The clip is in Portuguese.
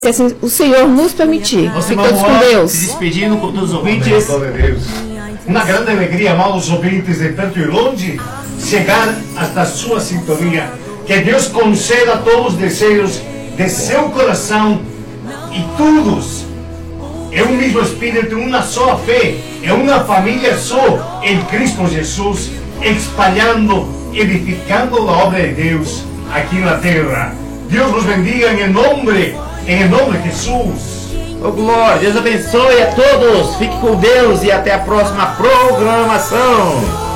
Se assim o Senhor nos permitir. Você Fique todos com Deus. Se despedindo com todos os ouvintes. Glória a Deus. Uma grande alegria, amados ouvintes de perto e longe, chegar hasta a sua sintonia. Que Deus conceda todos os desejos de seu coração e todos. É um mesmo Espírito, uma só fé, é uma família só em Cristo Jesus, espalhando, edificando a obra de Deus aqui na terra. Deus nos bendiga em nome de Jesus. Oh, glória, Deus abençoe a todos. Fique com Deus e até a próxima programação.